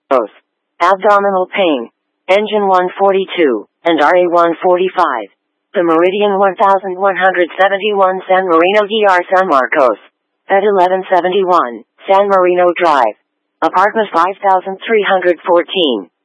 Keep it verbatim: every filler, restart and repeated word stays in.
Both. Abdominal pain. Engine one forty-two, and R A one forty-five. The Meridian one one seven one San Marino D R San Marcos. At eleven seventy-one, San Marino Drive. Apartment five thousand three hundred fourteen.